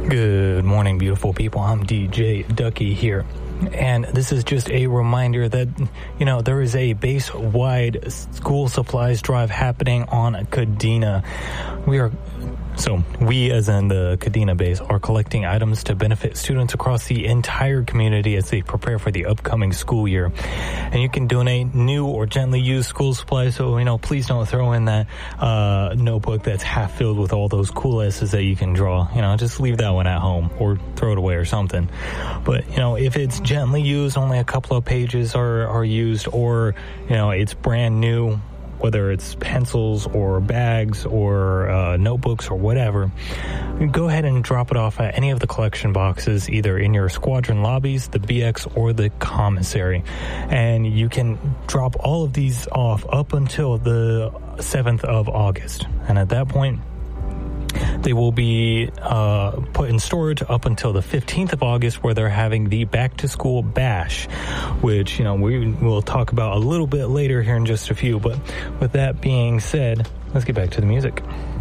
Good morning, beautiful people. I'm DJ Ducky here. And this is just a reminder that, there is a base-wide school supplies drive happening on Kadena. We, as in the Kadena base, are collecting items to benefit students across the entire community as they prepare for the upcoming school year. And you can donate new or gently used school supplies, so, please don't throw in that notebook that's half filled with all those cool S's that you can draw. Just leave that one at home or throw it away or something. But, if it's gently used, only a couple of pages are used, or, it's brand new, whether it's pencils or bags or notebooks or whatever, go ahead and drop it off at any of the collection boxes, either in your squadron lobbies, the BX, or the commissary. And you can drop all of these off up until the 7th of August. And at that point, they will be put in storage up until the 15th of August, where they're having the back-to-school bash, which, we will talk about a little bit later here in just a few. But with that being said, let's get back to the music.